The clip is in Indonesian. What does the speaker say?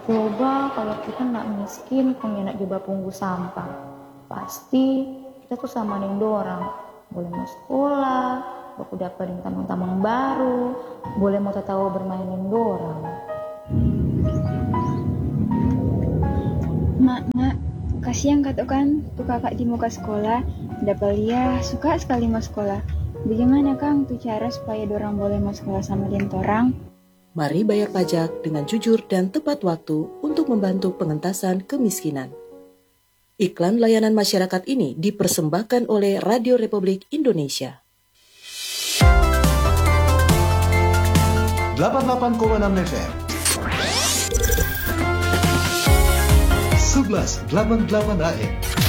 Coba kalau kita nggak miskin, punya nak coba pungut sampah. Pasti kita tuh sama nih orang. Boleh mau sekolah, aku dapetin tamang-tamang baru, boleh mau tahu bermainin dorang. Mak, kasihan kata kan tuh kakak di muka sekolah, dapat dia suka sekali mau sekolah. Bagaimana Kang tuh cara supaya dorang boleh mau sekolah sama dentorang? Mari bayar pajak dengan jujur dan tepat waktu untuk membantu pengentasan kemiskinan. Iklan layanan masyarakat ini dipersembahkan oleh Radio Republik Indonesia. 88,6 FM 1188 AM